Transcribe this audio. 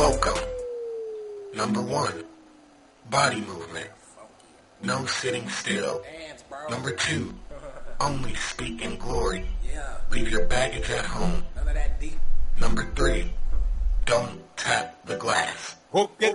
Welcome. Number 1, body movement. No sitting still. Number 2, only speak in glory. Leave your baggage at home. Number 3, don't tap the glass.